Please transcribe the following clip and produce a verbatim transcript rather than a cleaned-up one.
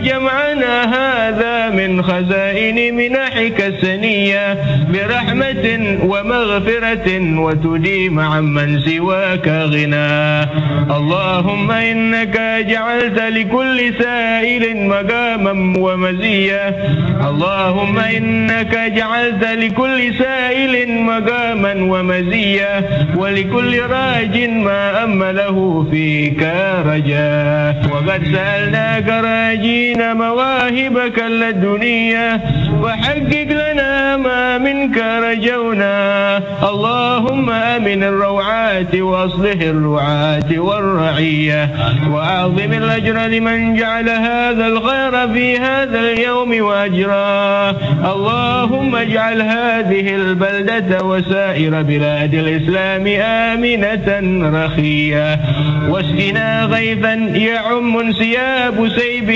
جمعنا هذا من خزائن منحك السنية برحمة ومغفرة وتديم عمن سواك غنى. اللهم إنك جعلت لكل سائل مقاما ومزية. اللهم إنك جعلت لكل سائل مقاما ومزية ولكل راج ما أمله فيك رجاه. وقد سألناك راجين مواهبك اللدنية فحقق لنا ما منك رجونا. اللهم آمن الروعات وأصلح الرعاة والرعية وأعظم الأجر لمن جعل هذا الخير في هذا اليوم وأجراه. اللهم اجعل هذه البلدة وسائر بلاد الإسلام آمنة رخية واسقنا غيثا يعم انسياب سيبه